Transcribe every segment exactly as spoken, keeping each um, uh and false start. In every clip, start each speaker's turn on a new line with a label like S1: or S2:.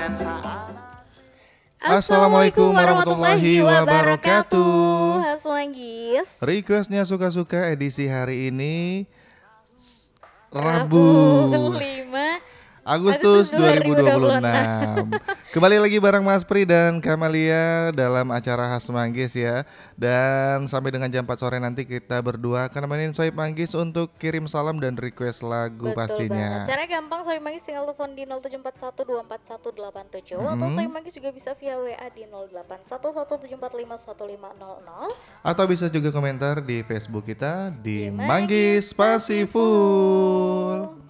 S1: Assalamualaikum warahmatullahi wabarakatuh.
S2: Mas Manggis.
S1: Requestnya suka-suka edisi hari ini Rabu
S2: lima
S1: Agustus dua ribu dua puluh enam. Kembali lagi bareng Mas Pri dan Kamalia dalam acara Khas Manggis ya. Dan sampai dengan jam empat sore nanti kita berdua akan nemenin Sohib Manggis untuk kirim salam dan request lagu. Betul pastinya
S2: banget. Caranya gampang, Sohib Manggis tinggal telepon di nol tujuh empat satu dua empat satu delapan tujuh mm-hmm. atau Sohib Manggis juga bisa via W A di nol delapan satu satu tujuh empat lima satu lima nol nol.
S1: Atau bisa juga komentar di Facebook kita di, di Manggis Pasiful.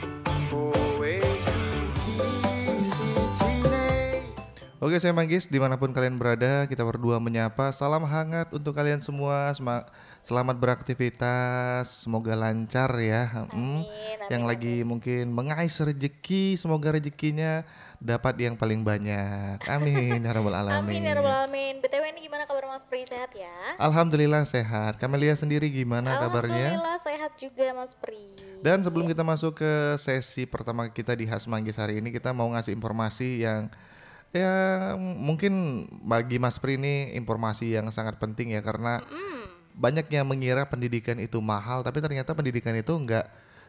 S1: Oke, saya Manggis, dimanapun kalian berada, kita berdua menyapa salam hangat untuk kalian semua. Sem- selamat beraktivitas, semoga lancar ya.
S2: Amin,
S1: hmm.
S2: amin,
S1: Yang
S2: amin.
S1: lagi mungkin mengais rezeki, semoga rezekinya dapat yang paling banyak. Amin ya rabbal alamin.
S2: Amin ya rabbal alamin. B T W ini gimana kabar Mas Pri, sehat ya?
S1: Alhamdulillah sehat. Kamalia sendiri gimana kabarnya?
S2: Alhamdulillah sehat juga Mas Pri.
S1: Dan sebelum kita masuk ke sesi pertama kita di Khas Manggis hari ini, kita mau ngasih informasi yang ya mungkin bagi Mas Pri ini informasi yang sangat penting ya, karena mm. banyak yang mengira pendidikan itu mahal, tapi ternyata pendidikan itu enggak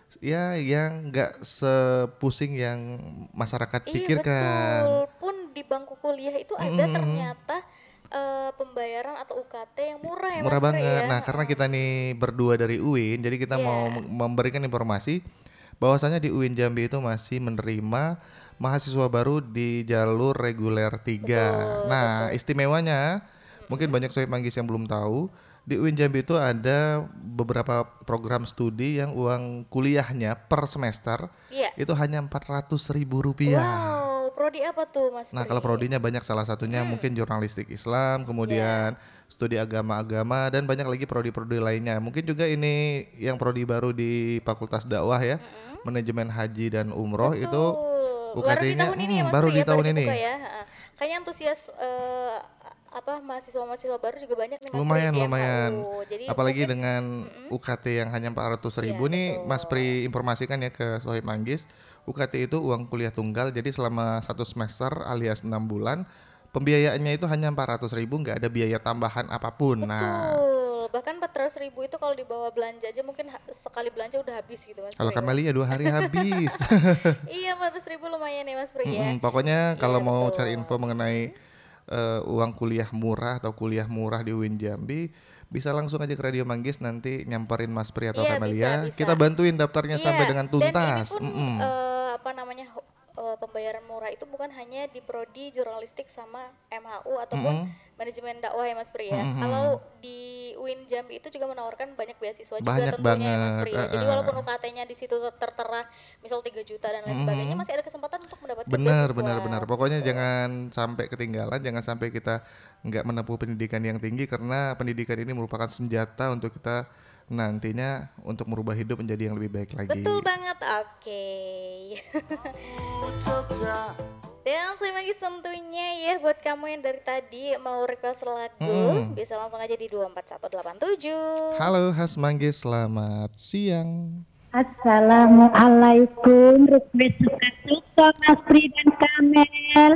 S1: ya yang enggak sepusing yang masyarakat
S2: iya,
S1: pikirkan.
S2: Betul, pun di bangku kuliah itu ada mm-hmm. ternyata uh, pembayaran atau U K T yang murah ya
S1: murah
S2: Mas Pri
S1: banget.
S2: ya.
S1: Nah karena kita nih berdua dari U I N, jadi kita yeah. mau memberikan informasi bahwasanya di U I N Jambi itu masih menerima mahasiswa baru di jalur reguler tiga. Betul, nah, betul. Istimewanya hmm. mungkin banyak Sohib Manggis yang belum tahu, di U I N Jambi itu ada beberapa program studi yang uang kuliahnya per semester yeah. itu hanya empat ratus ribu rupiah.
S2: Wow, prodi apa tuh Mas Pri?
S1: Nah, kalau prodinya banyak, salah satunya hmm. mungkin jurnalistik Islam, kemudian yeah. studi agama-agama, dan banyak lagi prodi-prodi lainnya. Mungkin juga ini yang prodi baru di Fakultas Dakwah ya, hmm. manajemen haji dan umroh. Betul. Itu U K T-nya
S2: baru di tahun ini
S1: hmm,
S2: ya Mas
S1: baru
S2: Pri,
S1: di
S2: ya,
S1: tahun
S2: baru
S1: ini.
S2: Ya. Kayaknya antusias uh, apa mahasiswa-mahasiswa baru juga banyak nih Mas
S1: lumayan,
S2: Pri.
S1: Lumayan,
S2: Jadi
S1: apalagi
S2: mungkin,
S1: dengan
S2: mm-mm.
S1: U K T yang hanya empat ratus ribu ya, nih betul. Mas Pri informasikan ya ke Sohib Manggis. U K T itu uang kuliah tunggal, jadi selama satu semester alias enam bulan pembiayaannya itu hanya empat ratus ribu, nggak ada biaya tambahan apapun.
S2: Betul.
S1: Nah,
S2: bahkan empat ratus ribu itu kalau dibawa belanja aja mungkin ha- sekali belanja udah habis gitu Mas Pri.
S1: Kalau Kamalia dua hari habis.
S2: Iya, empat ratus ribu lumayan ya Mas Pri ya.
S1: Pokoknya kalau
S2: iya,
S1: mau
S2: betul.
S1: cari info mengenai uh, uang kuliah murah atau kuliah murah di U I N Jambi, bisa langsung aja ke Radio Manggis, nanti nyamperin Mas Pri atau
S2: iya,
S1: Kamalia.
S2: bisa, bisa.
S1: Kita bantuin daftarnya
S2: iya,
S1: sampai dengan tuntas.
S2: Dan ini pun uh, apa namanya uh, pembayaran murah itu bukan hanya di prodi jurnalistik sama M H U ataupun mm-hmm. manajemen dakwah ya Mas Pri ya. Mm-hmm. Kalau di U I N Jambi itu juga menawarkan banyak beasiswa
S1: banyak
S2: juga tentunya
S1: banget.
S2: ya Mas Pri.
S1: Uh, uh.
S2: Jadi walaupun U K T-nya di situ tertera misal tiga juta dan lain mm-hmm. sebagainya, masih ada kesempatan untuk mendapatkan
S1: benar,
S2: beasiswa.
S1: Benar, benar, Pokoknya
S2: betul.
S1: Jangan sampai ketinggalan, jangan sampai kita nggak menempuh pendidikan yang tinggi, karena pendidikan ini merupakan senjata untuk kita nantinya untuk merubah hidup menjadi yang lebih baik lagi.
S2: Betul banget, oke. Okay. Dan saya bagi tentunya ya buat kamu yang dari tadi mau request lagu, hmm. bisa langsung aja di dua empat satu delapan tujuh.
S1: Halo Khas Manggis, selamat siang.
S3: Assalamualaikum, request suka-suka Mas Pri dan Kamel.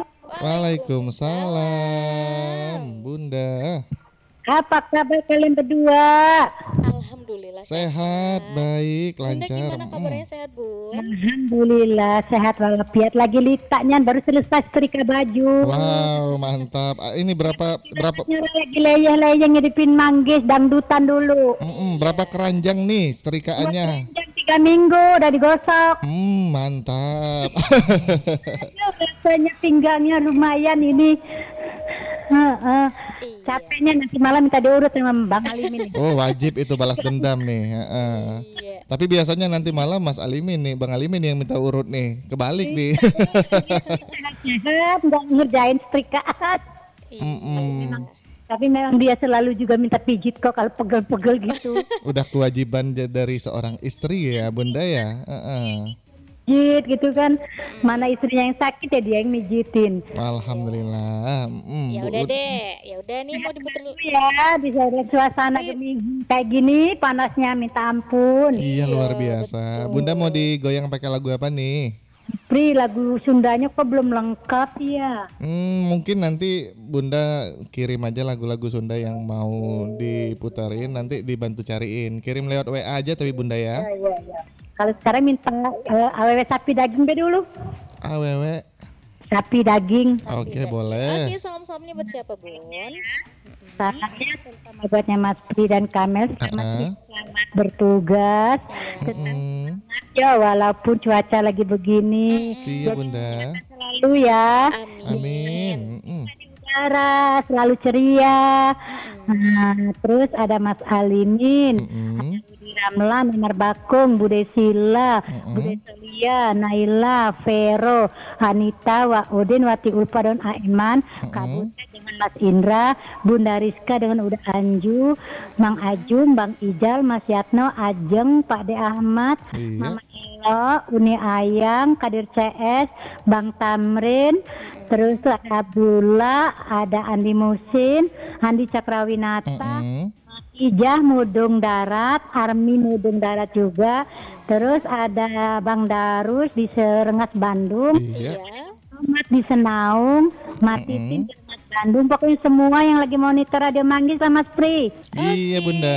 S1: Waalaikumsalam, Bunda.
S3: Apa kabar kalian berdua?
S2: Alhamdulillah
S1: sehat, sehat. Baik, lancar.
S2: Bunda gimana kabarnya, sehat Bun?
S3: Alhamdulillah sehat walafiat, lagi litaknya baru selesai setrika baju.
S1: Wow, mantap. Ini berapa berapa
S3: lagi leyeh-leyeh ngidipin Manggis dangdutan dulu.
S1: Mm-mm, berapa keranjang nih setrikaannya?
S3: Keranjang tiga minggu udah digosok.
S1: Hmm, mantap.
S3: Aduh, rasanya pinggangnya lumayan ini. Uh, uh. Iya. Capeknya nanti malam minta diurut sama Bang Alimin.
S1: Oh, wajib itu balas dendam nih. Uh. Iya. Tapi biasanya nanti malam Mas Alimin nih, Bang Alimin yang minta urut nih. Kebalik nih.
S3: Sehat, nggak ngerjain setrikaan.
S2: Iya.
S3: Tapi memang dia selalu juga minta pijit kok kalau pegel-pegel gitu.
S1: Udah kewajiban dari seorang istri ya, Bunda ya. Uh-uh.
S3: Pijit gitu kan, mana istrinya yang sakit ya dia yang mijitin.
S1: Alhamdulillah. Mm,
S2: ya udah deh, ya udah nih mau diputer
S3: ya, bisa lihat suasana gini kayak gini panasnya minta ampun.
S1: Iya, luar biasa. Betul. Bunda mau digoyang pakai lagu apa nih?
S3: Pri, lagu Sundanya kok belum lengkap ya?
S1: Hmm, mungkin nanti Bunda kirim aja lagu-lagu Sunda yang mau diputarin, nanti dibantu cariin. Kirim lewat W A aja tapi Bunda ya.
S3: Iya, iya, iya. Kalau sekarang minta uh, awewe sapi daging be dulu.
S1: A W W.
S3: Sapi daging.
S1: Oke,
S2: Tidak.
S1: boleh.
S2: Oke, salam-salamnya buat siapa, Bun?
S3: Salamnya terutama buatnya Mas Pri dan Kamel. Selamat,
S1: Uh-uh.
S3: selamat bertugas. Tetap
S1: Mm-mm.
S3: ya walaupun cuaca lagi begini.
S1: Siap Bunda.
S3: Selalu ya.
S2: Amin.
S1: Amin. Mm-mm.
S3: Udara selalu ceria. Nah, terus ada Mas Alimin.
S1: Mm-mm.
S3: Budi Ramlan, Umar Bakung, Bude Sila,
S1: Mm-mm.
S3: Bude Celia, Naila, Vero, Hanita, Wa Udin, Wati Ulfa dan Aiman, Kak Bunda dengan Mas Indra, Bunda Rizka dengan Uda Anju, Mang Ajum, Bang Ijal, Mas Yatno, Ajeng, Pak De Ahmad,
S1: Iya.
S3: Mama Elo, Uni Ayang, Kadir C S, Bang Tamrin, terus ada Abdullah, ada Andi Musin, Andi Cakrawinata,
S1: Mm-mm.
S3: Ijah Mudung Darat, Armi Mudung Darat juga. Terus ada Bang Darus di Serengas Bandung,
S1: Iya.
S2: Iya.
S3: Ahmad di Senaung, Martitin di Serengas Bandung. Pokoknya semua yang lagi monitor Radio Manggis sama Mas Pri.
S1: Iya Bunda.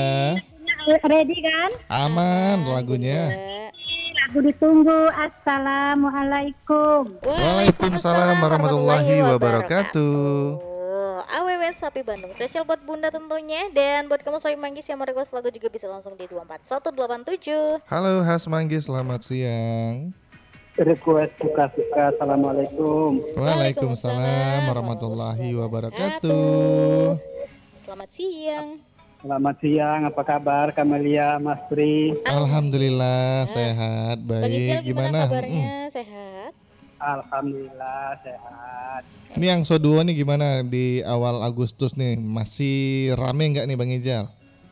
S3: Ready kan?
S1: Aman lagunya.
S2: Bunda.
S3: Lagu ditunggu. Assalamualaikum.
S1: Waalaikumsalam warahmatullahi wabarakatuh.
S2: A W W Sapi Bandung spesial buat Bunda tentunya, dan buat kamu Soy Manggis yang merequest lagu juga bisa langsung di dua empat satu delapan tujuh.
S1: Halo Has Manggis, selamat siang.
S4: Request suka-suka. Assalamualaikum.
S1: Waalaikumsalam warahmatullahi wabarakatuh.
S2: Selamat siang.
S4: Selamat siang. Apa kabar Kamelia, Mas Pri?
S1: Alhamdulillah sehat,
S2: Bang Ijal
S1: baik.
S2: gimana
S1: Gimana?
S2: kabarnya?
S1: Mm.
S2: Sehat?
S4: Alhamdulillah sehat.
S1: Ini yang so dua nih gimana di awal Agustus nih? Masih rame nggak nih Bang Ijal?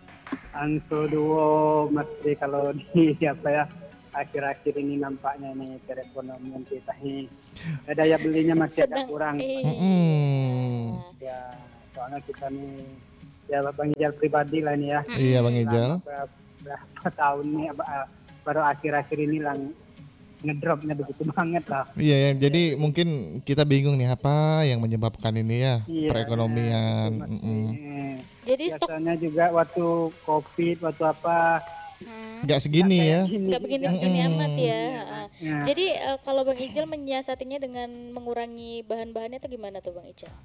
S4: Angso duo Mas Pri, kalau di apa ya, akhir-akhir ini nampaknya nih perekonomian kita nih daya belinya masih agak
S2: Sedang
S4: kurang.
S2: iya.
S1: Mm-mm.
S4: Ya, soalnya kita nih ya Bang Ijal pribadi lah nih ya.
S1: Iya Bang Ijal.
S4: Berapa, berapa tahun nih ba- baru akhir-akhir ini lang ngedropnya begitu banget lah.
S1: Iya ya, jadi mungkin kita bingung nih apa yang menyebabkan ini ya
S4: Iya,
S1: perekonomian.
S4: itu, Mas Pri.
S1: Mm-mm.
S4: Eh,
S2: Jadi stok
S4: Biasanya juga waktu COVID, waktu apa
S2: hmm,
S1: Nggak segini ya.
S2: nggak begini-begini
S1: Mm-mm.
S2: amat ya. Heeh.
S4: Ya.
S2: Jadi eh, kalau Bang Ijal menyiasatinya dengan mengurangi bahan-bahannya itu gimana tuh Bang Ijal?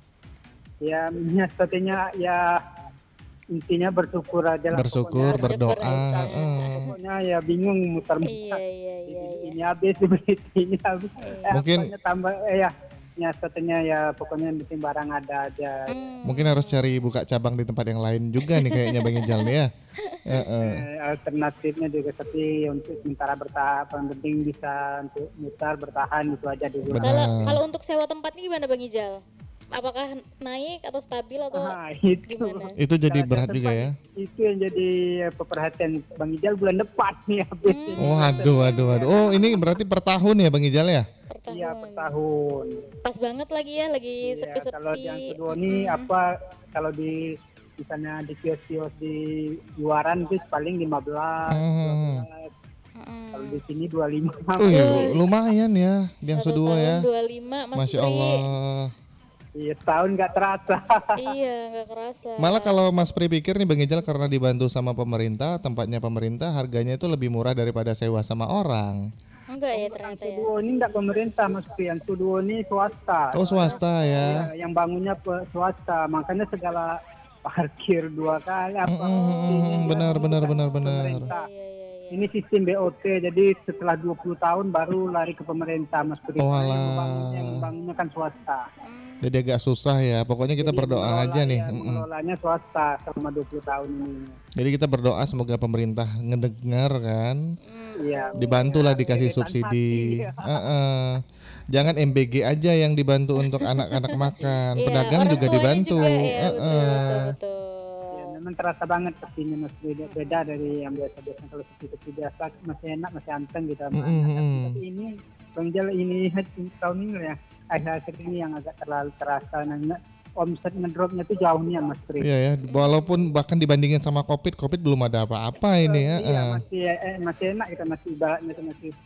S4: Ya, menyiasatinya ya intinya bersyukur aja lah.
S1: Bersyukur,
S4: Pokoknya,
S1: berdoa.
S2: aja.
S1: eh.
S4: pokoknya ya bingung muter-muter.
S2: Iya iya iya iya.
S4: Ini habis, dibeli ini habis. Eh,
S1: Mungkin-
S4: pokoknya tambah eh, ya nyiasatinya ya pokoknya yang penting barang ada aja.
S2: Hmm.
S1: Mungkin harus cari buka cabang di tempat yang lain juga nih kayaknya Bang Ijal nih ya. Heeh.
S4: Eh, alternatifnya juga tapi untuk sementara bertahan, yang penting bisa untuk mutar bertahan itu aja dulu.
S1: Benar.
S2: Kalau kalau untuk sewa tempatnya gimana Bang Ijal? Apakah naik atau stabil atau
S4: Nah, itu.
S2: gimana?
S1: Itu jadi
S4: Salah
S1: berat
S4: satu
S1: juga
S4: tempat
S1: ya.
S4: Itu yang jadi eh, perhatian Bang Ijal bulan depan nih habis
S2: Hmm.
S4: ini.
S1: Waduh, waduh, waduh. Oh, ini berarti per tahun ya Bang Ijal ya?
S2: Per tahun.
S4: Iya, per tahun.
S2: Pas banget lagi ya, lagi
S4: Iya,
S2: sepi-sepi.
S4: kalau yang kedua nih apa kalau di misalnya di kios-kios di luaran itu paling lima belas,
S1: Hmm.
S4: dua belas.
S2: Mm-mm.
S4: Kalau di sini dua puluh lima.
S1: Oh iya,
S2: Wih.
S1: lumayan ya yang
S2: Satu
S1: kedua
S2: tahun
S1: ya.
S2: dua puluh lima Mas
S1: Masya
S2: Pri.
S1: Allah.
S4: Iya, setahun nggak terasa.
S2: Iya, nggak kerasa.
S1: Malah kalau Mas Pri pikir nih Bang Ijal karena dibantu sama pemerintah, tempatnya pemerintah harganya itu lebih murah daripada sewa sama orang.
S2: Enggak ya ternyata ya.
S4: Suduo ini nggak pemerintah Mas Pri, yang Suduo ini swasta.
S1: Oh swasta ya.
S4: Iya, yang bangunnya pe- swasta, makanya segala parkir dua kali apa.
S1: Mm, benar benar benar benar.
S4: Pemerintah.
S2: Iya, iya, iya.
S4: Ini sistem B O T, jadi setelah dua puluh tahun baru lari ke pemerintah Mas Pri.
S1: Oh,
S4: Yang
S1: alah.
S4: bangunnya, yang bangunnya kan swasta.
S1: Jadi agak susah ya. Pokoknya kita
S4: Jadi
S1: berdoa
S4: mengelola-
S1: aja nih.
S4: ya,
S1: Mm-mm.
S4: mengelolanya swasta selama dua puluh tahun ini.
S1: Jadi kita berdoa semoga pemerintah ngedengar kan.
S4: Iya.
S1: Dibantulah dikasih
S4: Tanpa
S1: subsidi.
S4: hati.
S1: Heeh. Jangan M B G aja yang dibantu untuk anak-anak makan.
S2: Iya,
S1: Pedagang
S2: orang
S1: juga
S2: tuanya
S1: dibantu.
S2: juga, ya, betul,
S1: Heeh.
S2: betul, betul.
S4: Ya, memang terasa banget pastinya Mas Pri, beda dari yang biasa-biasa. Kalau seperti biasa masih enak, masih anteng gitu. sama
S1: Mm-mm,
S4: anak.
S1: mm-mm.
S4: Tapi ini Bang Jal ini tahun ini ya akhir-akhir ini yang agak terlalu terasa. Nah, omset ngedropnya tuh jauh nih ya Mas Pri.
S1: Iya ya, walaupun bahkan dibandingin sama Covid, Covid belum ada apa-apa ini ya.
S4: Iya,
S1: Heeh.
S4: masih eh, masih enak kita masih ibaratnya itu masih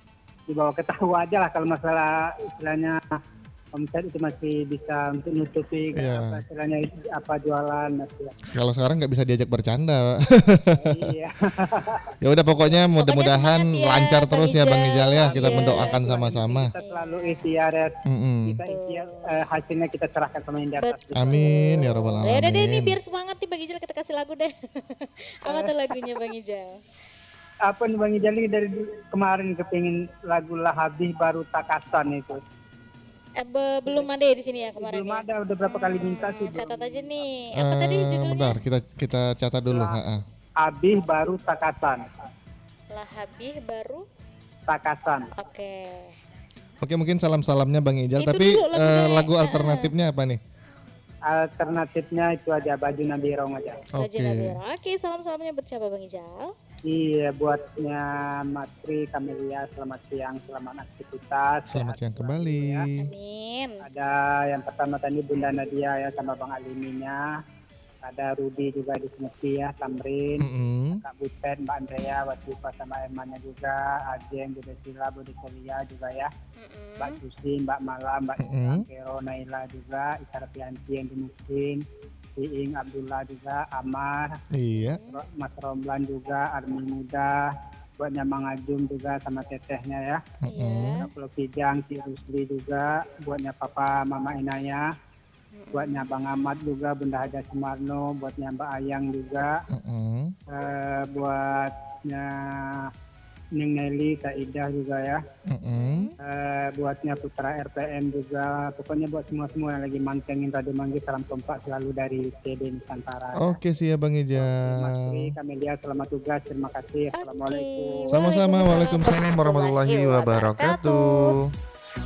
S4: di bawah ketahu aja lah kalau masalah istilahnya omset itu masih bisa untuk nutupi
S1: Iya.
S4: apa istilahnya itu, apa jualan masih.
S1: Kalau sekarang nggak bisa diajak bercanda.
S4: Iya.
S1: Ya udah pokoknya
S2: Pokoknya
S1: mudah-mudahan
S2: semangat ya,
S1: lancar
S2: Bang
S1: terus ya Bang
S2: Ijal.
S1: Ijal ya. Kita
S2: Iya.
S1: mendoakan
S4: Itu aja.
S1: sama-sama.
S4: Kita selalu ikhtiar ya.
S1: Mm-mm.
S4: Kita ikhtiar eh, hasilnya kita serahkan sama yang di atas.
S2: Betul.
S1: Amin ya rabbal
S2: Ya udah deh, ini
S1: alamin.
S2: biar semangat nih Bang Ijal, kita kasih lagu deh. Apa tuh lagunya Bang Ijal?
S4: Apa nih Bang Ijal ini dari dulu- kemarin kepingin lagu Lahabih baru Takasan itu.
S2: Eh, be- belum ada ya di sini ya kemarin
S4: Belum
S2: ya?
S4: ada, udah berapa kali minta sih.
S2: Hmm, catat aja nih.
S1: Eh,
S2: Apa tadi judulnya?
S1: bentar, kita kita catat dulu. Ha-ha.
S4: Abih baru Takasan.
S2: Lahabih baru.
S4: Takasan.
S2: Oke.
S1: Oke, mungkin salam-salamnya Bang Ijal,
S2: Itu
S1: tapi
S2: dulu lagu
S1: eh,
S2: dari-
S1: lagu
S2: eh,
S1: alternatifnya apa nih?
S4: Alternatifnya itu aja baju Nabi Rong aja.
S2: Baju
S1: Oke.
S2: Nabila. Oke, salam-salamnya buat siapa Bang Ijal?
S4: Iya, buatnya Mas Tri, Kamelia, selamat siang, selamat aktivitas.
S1: Selamat
S4: sehat
S1: siang
S4: selalu
S1: kembali.
S4: ya.
S2: Amin.
S4: Ada yang pertama tadi Bunda Nadia ya sama Bang Aliminya. Ada Rudi juga di Semesti ya, Tamrin.
S1: Mm-mm.
S4: Kak Butet, Mbak Andrea, Watifa sama Emannya juga, Ajeng, Bude Sila, Bude Kolia juga ya,
S2: Mm-mm.
S4: Mbak Susi, Mbak Malam, Mbak
S1: Mm-mm.
S4: Kero, Naila juga, Isyara Pianti yang di Muslim, Iing Abdullah juga, Amar,
S1: Iya.
S4: Ro- Mas Romlan juga, Armi Muda, buatnya Mang Ajum juga sama tetehnya ya,
S2: Iya.
S4: Pulau Kijang, Si Rusli juga, buatnya Papa Mama Inaya, buatnya Bang Ahmad juga, Bunda Haja Sumarno, buatnya Mbak Ayang juga,
S1: Mm-mm.
S4: eh, buatnya Ning Nelly, Kak Ida juga ya,
S1: Mm-mm.
S4: eh, buatnya Putra R P M juga, pokoknya buat semua-semua yang lagi mantengin Radio Manggis, salam kompak selalu dari C D Nusantara. Ya.
S1: Oke, siap Bang
S4: Mas
S1: Ijal.
S4: Tri, Kamelia, selamat tugas, terima kasih, assalamualaikum.
S1: Sama-sama, waalaikumsalam warahmatullahi wabarakatuh.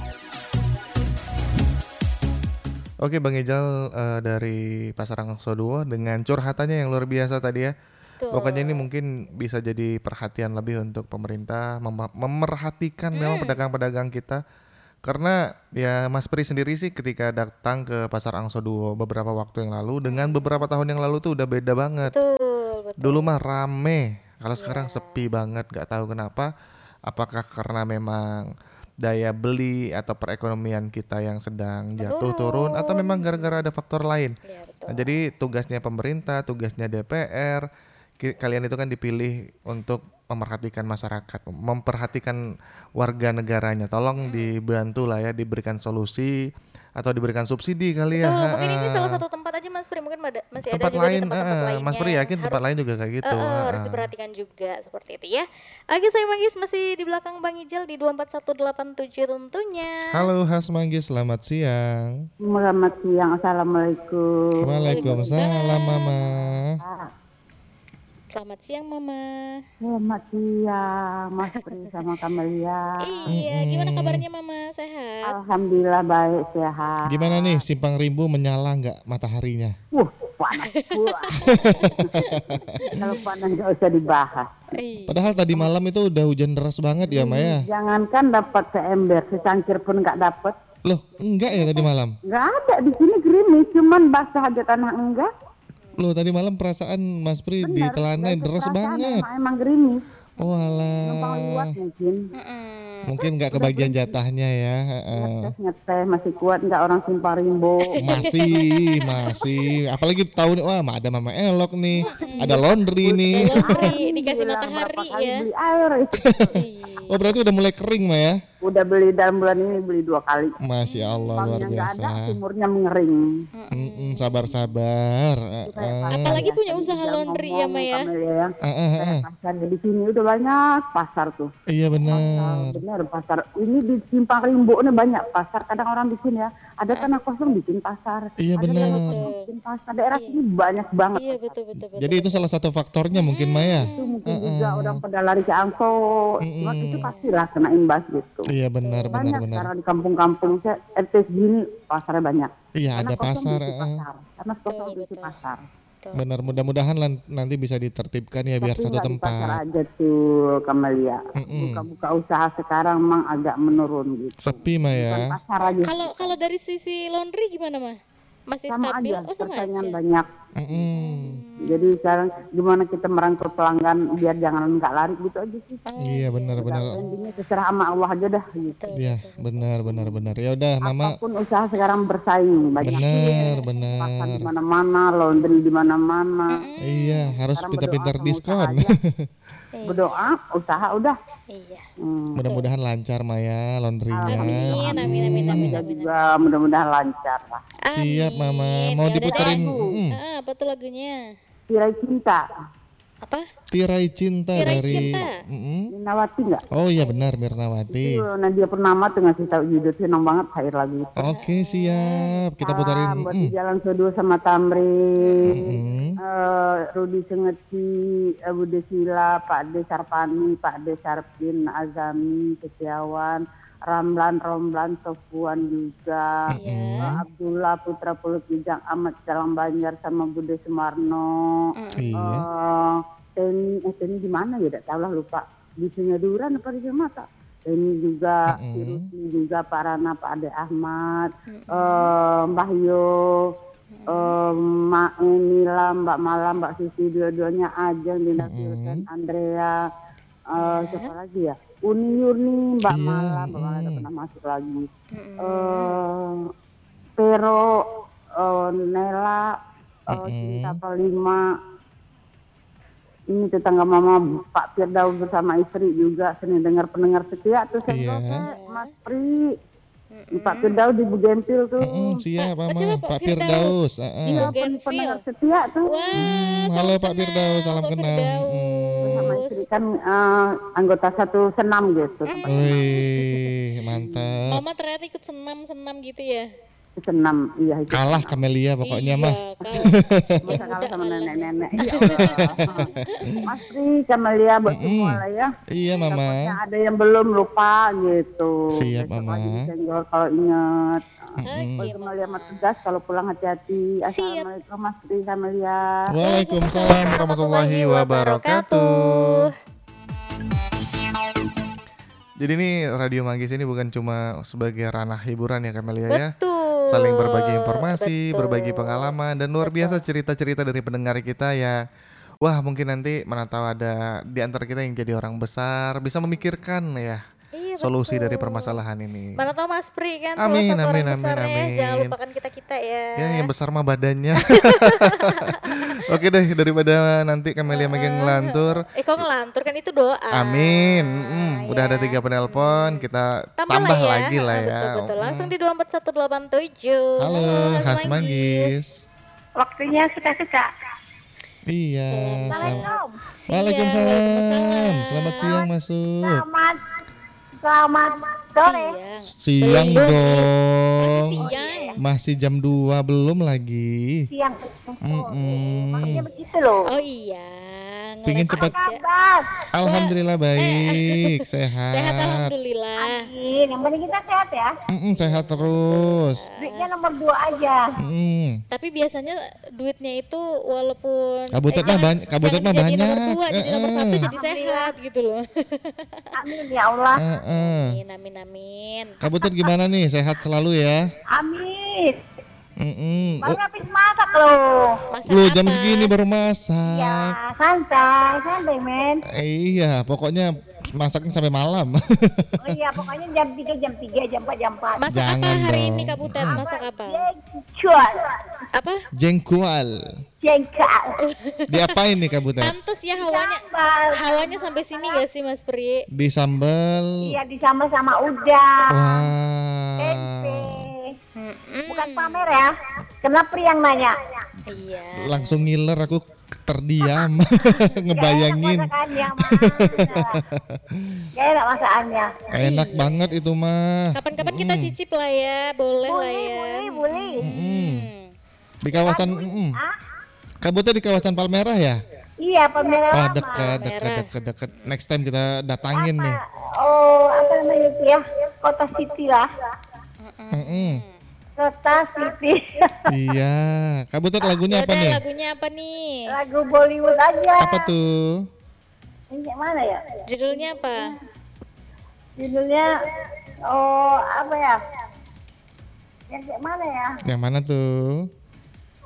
S1: Oke Bang Ijal, eh, dari Pasar Angso Duo dengan curhatannya yang luar biasa tadi ya.
S2: Betul.
S1: Pokoknya ini mungkin bisa jadi perhatian lebih untuk pemerintah mem- memerhatikan memang pedagang-pedagang kita. Karena ya Mas Pri sendiri sih ketika datang ke Pasar Angso Duo beberapa waktu yang lalu dengan beberapa tahun yang lalu tuh udah beda banget.
S2: Betul, betul.
S1: Dulu mah rame, kalau sekarang sepi banget, gak tahu kenapa. Apakah karena memang daya beli atau perekonomian kita yang sedang jatuh turun, atau memang gara-gara ada faktor lain.
S2: Iya, betul.
S1: Nah, jadi tugasnya pemerintah, tugasnya D P R, ki- kalian itu kan dipilih untuk memperhatikan masyarakat, memperhatikan warga negaranya. Tolong dibantu lah ya, diberikan solusi atau diberikan subsidi kali ya.
S2: Betul, mungkin ini
S1: Ha-ha.
S2: salah satu tempat aja Mas Pri, mungkin ada, masih
S1: Tempat
S2: ada juga
S1: lain,
S2: di tempat-tempat
S1: ha-ha.
S2: lainnya.
S1: Mas Pri yakin tempat
S2: Harus-
S1: lain juga kayak gitu.
S2: Eh, eh, harus
S1: ha-ha.
S2: diperhatikan juga seperti itu ya. Oke, saya Manggis masih di belakang Bang Ijal di dua empat satu delapan tujuh tentunya.
S1: Halo Has Manggis, selamat siang.
S3: Selamat siang, assalamualaikum.
S1: Waalaikumsalam Mama.
S2: Selamat siang Mama.
S3: Selamat siang, Mas Pri sama Kamelia.
S2: Iya, gimana kabarnya Mama? Sehat?
S3: Alhamdulillah baik, sehat.
S1: Gimana nih Simpang Rimbu menyala nggak mataharinya?
S3: Wuh, panas pula. Kalau panas nggak usah dibahas.
S2: Iya.
S1: Padahal tadi malam itu udah hujan deras banget ya Maya.
S3: Jangankan dapat seember, secangkir pun nggak dapat.
S1: Loh enggak ya tadi malam?
S3: Nggak ada di sini gerimis, cuman basah aja tanah enggak.
S1: Loh tadi malam perasaan Mas Pri di
S3: Benar,
S1: telana
S3: nggak
S1: deras
S3: perasaan,
S1: banget.
S3: Emang, emang gerimis,
S1: Oh
S3: numpang
S1: alah.
S3: liwat mungkin.
S2: Mm-mm.
S1: Mungkin nggak kebagian jatahnya ya. heeh.
S3: Ngeteh ngeteh masih kuat nggak orang Simpang Rimbo.
S1: Masih, masih. Apalagi tahun wah ada Mama Elok nih, ada laundry nih.
S2: Laundry dikasih
S3: Bilang
S2: matahari
S3: berapa kali
S2: ya.
S3: beli air itu.
S2: Iya.
S1: Oh berarti udah mulai kering Mah ya?
S3: Udah beli dalam bulan ini beli dua kali.
S1: Masya Allah luar
S3: Uangnya nggak ada,
S1: biasa.
S3: sumurnya mengering.
S1: Mm-mm, sabar-sabar. heeh.
S2: Apalagi punya
S3: Tadi
S2: usaha
S3: Ijal
S2: laundry ya
S3: ngomong,
S2: Maya.
S3: Kamelia ya.
S1: Eh, eh, eh, eh.
S3: Pasar di sini udah banyak pasar tuh.
S1: Iya
S3: Pasar,
S1: benar.
S3: bener pasar. Ini di Simpang Rimbo ini banyak pasar. Kadang orang di sini ya ada tanah kosong bikin pasar.
S1: Iya
S3: Ada
S1: benar.
S3: tanah kosong bikin pasar. Daerah sini banyak banget.
S2: Iya betul betul betul.
S1: Jadi itu salah satu faktornya mungkin Maya.
S3: Itu mungkin juga orang pada lari ke Angso. Cuma
S1: Mm-mm.
S3: itu pastilah kena imbas gitu.
S1: Iya benar benar
S3: Banyak
S1: benar.
S3: sekarang di kampung-kampung saya R T segini pasarnya banyak.
S1: Iya
S3: Tanah
S1: ada
S3: kosong
S1: pasar.
S3: diisi
S1: eh.
S3: pasar. Tanah kosong
S2: Betul,
S3: diisi
S2: betul.
S3: pasar.
S1: Benar mudah-mudahan lan- nanti bisa ditertibkan ya biar
S3: Tapi
S1: satu
S3: nggak di pasar
S1: tempat.
S3: aja tuh Kamelia.
S1: Mm-mm.
S3: Buka-buka usaha sekarang memang agak menurun gitu.
S1: Sepi
S3: Bukan
S1: Maya.
S3: pasar aja.
S2: Kalau kalau dari sisi laundry gimana mah? Masih
S5: sama
S2: stabil?
S5: aja,
S2: Oh sama
S5: pertanyaan
S2: aja.
S5: banyak.
S1: Mm-mm.
S5: Jadi sekarang gimana kita merangkul pelanggan biar jangan nggak lari gitu aja sih.
S1: Iya benar-benar.
S5: Endingnya terserah sama Allah aja dah gitu.
S1: Iya benar benar benar. Ya udah Mama.
S5: Apapun usaha sekarang bersaing, banyak
S1: Benar
S5: pasar di
S1: benar.
S5: mana-mana, laundry di mana-mana.
S1: Iya harus
S5: Sekarang
S1: pintar-pintar
S5: berdoa sama
S1: diskon.
S5: usaha aja. Berdoa, usaha udah.
S2: Iya.
S5: Hmm.
S1: Mudah-mudahan lancar Maya laundrynya.
S2: Amin, amin, amin, amin,
S5: Kita
S2: amin.
S5: juga mudah-mudahan lancar lah.
S1: Siap Mama.
S2: Amin.
S1: Mau
S2: Ya udah
S1: diputerin
S2: deh.
S1: mm,
S2: Ah, apa tuh lagunya?
S5: Tirai cinta,
S2: Apa?
S1: Tirai Cinta
S2: Tirai
S1: dari
S2: Cinta.
S1: Mm-mm.
S5: Minawati nggak?
S1: Oh iya benar Mirnawati.
S5: Itu Nadia Purnama tuh ngasih tahu judul, senang banget air lagu itu.
S1: Oke siap. Kita puterin.
S5: Ah, buat
S1: mm.
S5: di Jalan Sodua sama Tamrin,
S1: Mm-mm.
S5: eh, Rudi Sengeti, eh, Bude Sila, Pak De Sarpani, Pak De Sarpin, Azami, Setiawan, Ramlan, Romlan, Sofwan juga,
S2: Iya.
S5: eh, Abdullah Putra Pulut Bijang, Ahmad Calang Banjar sama Bude Sumarno,
S1: Iya.
S5: eh, Teni, eh Teni di mana ya? Tidak tahu lah, lupa. Di Singaduran apa di Mata? Teni juga,
S1: Mm-mm.
S5: si Rusli juga, Pak Rana, Pak Ade Ahmad, eh, Mbah Yo, eh, Mak Nila, Mbak Malam, Mbak Sisi, dua-duanya Ajeng, Dinda Filten, Andrea, eh, siapa lagi ya? Uni Yurni, Mbak
S1: Iya,
S5: Malam, Mbak Malam udah
S1: mm.
S5: pernah masuk lagi. Eh, Pero, eh, Nela, eh, Cinta Palima, ini tetangga mama Pak Firdaus bersama istri juga sering dengar pendengar setia tuh saya
S1: Iya.
S5: Mas Pri, Pak Firdaus di Bugempil tuh.
S1: Mm-mm, siap
S2: Pak,
S1: Mama.
S2: coba
S1: Pak
S2: Pak
S1: Firdaus.
S2: Firdaus.
S1: Heeh.
S5: Iya,
S2: Bougainville.
S5: pendengar setia tuh.
S2: Wah,
S1: Hmm,
S2: salam
S1: halo Pak
S2: kenal,
S1: Firdaus, salam
S2: Pak
S1: kenal.
S2: Firdaus.
S5: Sama istri kan eh, anggota satu senam gitu.
S1: Wih, mantap.
S2: Mama ternyata ikut senam-senam gitu ya?
S5: Senam, iya itu.
S1: Kalah Kamelia pokoknya
S2: Iya,
S1: mah.
S2: kalau
S5: Masa kalah sama
S2: alam.
S5: nenek-nenek. Ya Allah. Mas Pri, Kamelia buat semua lah ya.
S1: Iya Mama.
S5: Takutnya ada yang belum lupa gitu.
S1: Siap,
S5: Besok
S1: Mama.
S5: lagi disenggol kalau ingat.
S2: Oke,
S5: Untuk
S2: Mama.
S5: melihat tugas kalau pulang hati-hati. Assalamualaikum Mas Pri Kamelia.
S1: Waalaikumsalam warahmatullahi wabarakatuh. Jadi ini Radio Manggis ini bukan cuma sebagai ranah hiburan ya Kamelia ya.
S2: Betul.
S1: Saling berbagi informasi,
S2: Betul.
S1: berbagi pengalaman dan luar biasa cerita-cerita dari pendengar kita ya. Wah, mungkin nanti mana tahu ada di antara kita yang jadi orang besar bisa memikirkan ya
S2: Iya,
S1: solusi
S2: betul.
S1: dari permasalahan ini.
S2: Mana tahu Mas Pri kan
S1: Amin,
S2: salah satu
S1: amin,
S2: orang
S1: amin,
S2: besarnya ya.
S1: amin.
S2: Jangan lupakan kita-kita ya.
S1: Ya, yang besar mah badannya. Oke deh, daripada nanti Kamelia makin ngelantur.
S2: Eh kok ngelantur kan itu doa.
S1: Amin. Mm, udah
S2: ya.
S1: ada tiga penelpon, kita tambah,
S2: Tambah, lah ya.
S1: lagi lah
S2: Ah,
S1: ya.
S2: Betul, betul.
S1: Mm.
S2: Langsung di dua empat satu delapan tujuh.
S1: Halo, Khas Manggis.
S3: Waktunya suka-suka.
S1: Iya.
S3: Assalamualaikum.
S2: Siap,
S1: Waalaikumsalam.
S2: Waalaikumsalam.
S1: Selamat siang masuk.
S3: Selamat selamat sore.
S1: Siang
S2: Belum.
S1: dong.
S2: Masih siang.
S1: Masih jam dua belum lagi.
S3: Siang.
S1: Mm-mm.
S3: Makanya begitu loh.
S2: Oh iya.
S1: Pingin
S2: ngeles
S1: cepat-
S2: aja.
S3: Kabar.
S1: Alhamdulillah baik, sehat.
S2: Sehat alhamdulillah.
S3: Amin. Yang penting kita sehat ya.
S1: Mm-mm, sehat terus.
S3: Duitnya nomor dua aja.
S1: Mm.
S2: Tapi biasanya duitnya itu walaupun
S1: Kabutet mah
S2: jangan-
S1: ban- kabutet
S2: jangan
S1: mah
S2: jadi nomor
S1: banyak.
S2: dua, jadi nomor
S1: Eh,
S2: satu
S1: eh.
S2: jadi sehat gitu loh.
S3: Amin ya Allah.
S1: Heeh.
S2: Amin amin amin.
S1: Kabutet gimana nih? Sehat selalu ya?
S3: Amin.
S1: Mm-mm.
S3: Baru
S1: Oh,
S3: habis masak loh.
S2: Masak
S1: lu
S2: apa?
S1: jam segini baru masak.
S3: Ya, santai, santai men.
S1: Eh, iya, pokoknya masaknya sampai malam.
S3: Oh iya, pokoknya jam tiga, jam tiga, jam empat, jam empat.
S2: Masak
S1: Jangan
S2: apa hari
S1: dong.
S2: ini Kak Butet? Masak apa?
S3: Jengkol.
S2: Apa?
S1: Jengkual.
S3: Jengkol.
S1: Diapain nih Kabutet?
S2: Pantes ya hawanya.
S3: Sambal.
S2: Hawanya sampai sini gak sih Mas Pri?
S1: Di sambal.
S3: Iya, disambal sama udang.
S1: Wah.
S3: Tempe.
S2: Mm-mm.
S3: Bukan pamer ya. Kenapa yang nanya?
S2: Iya.
S1: Langsung ngiler aku terdiam ngebayangin.
S3: Gak enak masakannya, mana? Gak enak masakannya.
S1: Enak banget itu mah.
S2: Kapan-kapan kita
S1: Mm-mm.
S2: cicip lah ya, boleh lah
S3: Boleh,
S2: ya.
S3: boleh, boleh.
S1: Mm-mm.
S2: Hmm.
S1: Di kawasan mm-mm.
S3: Hah?
S1: Kabutet di kawasan Palmerah ya?
S3: Iya, pamer
S1: Oh
S3: lama.
S1: dekat, dekat,
S2: Merah.
S1: dekat, dekat. Next time kita datangin nih.
S3: Oh, apa namanya itu ya? Kota City lah.
S1: Mm-mm.
S3: Kota City.
S1: Iya. Kabutet lagunya apa
S2: Yaudah,
S1: nih?
S2: lagunya apa nih?
S3: Lagu Bollywood aja.
S1: Apa tuh?
S3: Ini kayak mana ya?
S2: Judulnya apa?
S3: Judulnya oh apa ya? Yang kayak mana ya?
S1: Yang mana tuh?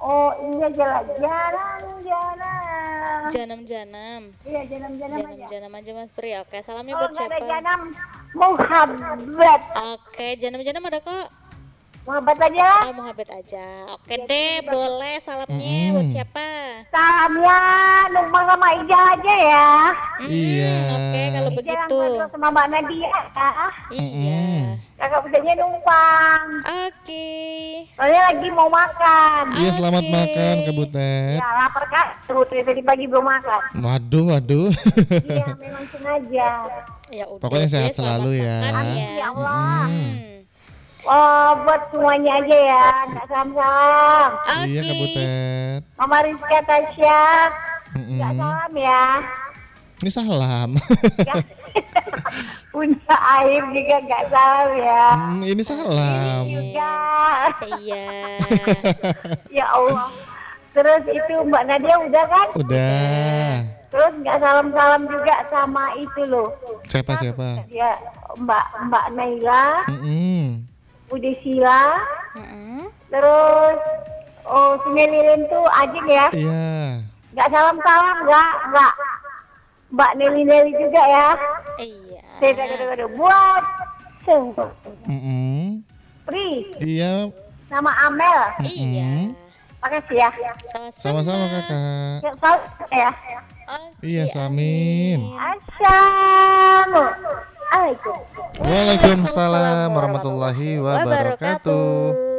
S5: Oh iya jalan-jalan jalan.
S2: Janam-janam.
S5: Iya janam-janam aja.
S2: Janam-janam aja Mas Pri. Oke, salamnya
S5: Oh
S2: buat
S5: nggak ada
S2: siapa?
S5: janam. Muhammad.
S2: Oke, janam-janam ada kok.
S5: Muhammad aja.
S2: Oh, Muhammad aja. Oke deh, boleh salamnya buat
S1: Mm-mm.
S2: siapa?
S5: Salamnya numpang sama Ija aja ya.
S2: Mm-mm,
S1: Iya.
S2: Oke, kalau
S5: Ija
S2: begitu.
S5: ngobrol sama Mbak Nadia ya.
S2: Iya.
S5: Kakak budanya numpang.
S2: Oke.
S5: Soalnya lagi mau makan.
S1: Iya, selamat
S2: Oke.
S1: makan Kak Butet.
S5: Ya lapar kak. Putri tadi pagi belum makan.
S1: Waduh, waduh.
S5: Iya memang sengaja.
S2: Ya udah.
S1: Pokoknya
S2: deh,
S1: sehat
S2: selamat
S1: selalu ya.
S2: makan
S5: Amin ya Allah.
S2: Hmm.
S5: Oh buat semuanya aja ya. Nggak salam-salam.
S1: Iya Kak
S2: Oke.
S1: Butet.
S5: Mama Rizka Tasya.
S1: Mm-mm.
S5: Nggak salam ya.
S1: Ini salam.
S5: Nggak- Punya air juga nggak salam ya.
S1: Hmm, ini salam.
S5: Juga.
S2: Iya.
S5: Ya Allah. Terus itu Mbak Nadia udah kan?
S1: Udah.
S5: Terus nggak salam-salam juga sama itu loh.
S1: Siapa siapa?
S5: Ya Mbak Mbak Naila,
S1: Mm-mm.
S5: Budi Sila,
S2: Mm-mm.
S5: terus oh si Nelilin tuh Ajeng ya.
S1: Iya.
S5: Nggak salam-salam nggak nggak. Mbak Neli Neli juga ya.
S2: Iya.
S5: Saya kata-kata buat Sungguh.
S1: Mm-mm.
S5: Pri
S1: Iya.
S5: sama Amel.
S2: Iya.
S5: Makasih ya.
S2: Sama-sama.
S1: Sama-sama Kakak.
S5: Ya, salam ya.
S2: Oke,
S1: Iya, Samin.
S5: Assalamualaikum.
S1: Waalaikumsalam warahmatullahi wabarakatuh.